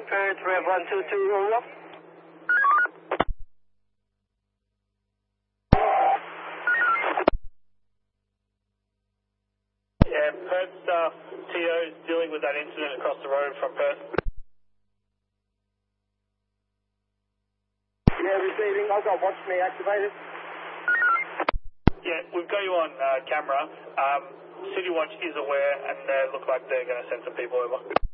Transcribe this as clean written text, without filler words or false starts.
Perth, Rev 122, over. Yeah, Perth staff TO is dealing with that incident across the road from Perth. Yeah, receiving. I've got watch me activated. Yeah, we've got you on camera. City Watch is aware and they look like they're going to send some people over.